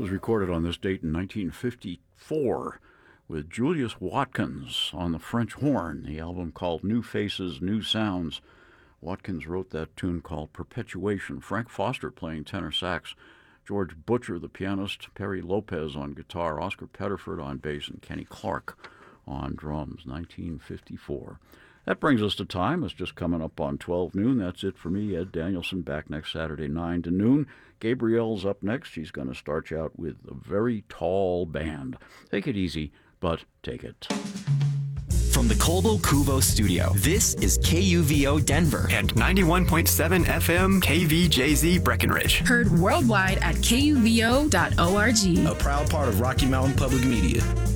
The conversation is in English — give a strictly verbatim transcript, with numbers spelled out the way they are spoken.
was recorded on this date in nineteen fifty-four with Julius Watkins on the French horn, the album called New Faces, New Sounds. Watkins wrote that tune called Perpetuation. Frank Foster playing tenor sax, George Butcher, the pianist, Perry Lopez on guitar, Oscar Pettiford on bass, and Kenny Clark on drums, nineteen fifty-four. That brings us to time. It's just coming up on twelve noon. That's it for me, Ed Danielson, back next Saturday, nine to noon. Gabrielle's up next. She's going to start you out with a very tall band. Take it easy, but take it. From the Colbo Cuvo studio, this is K U V O Denver and ninety-one point seven F M K V J Z Breckenridge. Heard worldwide at K U V O dot org. A proud part of Rocky Mountain Public Media.